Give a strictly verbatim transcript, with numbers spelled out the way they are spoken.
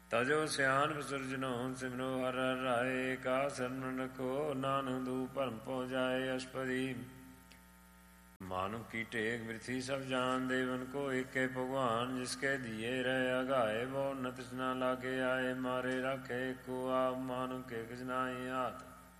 ਤਜੋ ਸਿਆਨ ਵਿਸੁਰਜਨੋ ਸਿਮਰੋ ਹਰ ਹਰ ਰਾਏ। ਕਾ ਸਰਣ ਰਖੋ ਨਾਨਕ ਦੂ ਭਰਮ ਪਹੁ ਜਾਏ। ਅਸ਼ਪਦੀ ਮਾਨੁ ਕੀ ਟੇਕ ਬਿਰਥੀ ਸਭ ਜਾਨ। ਦੇਵਨ ਕੋ ਏਕੇ ਭਗਵਾਨ ਜਿਸਕੇ ਦੀਏ ਰਹਿ ਅਗਾਏ। ਬਹੁ ਨ ਤ੍ਰਿਸ਼ਨਾ ਲਾਗੇ ਆਏ ਮਾਰੇ ਰਾਖੇ ਏਕੋ ਆਪ। ਮਾਨੁ ਕੇ ਕਿਛ ਨਾਹੀ ਹਾਥ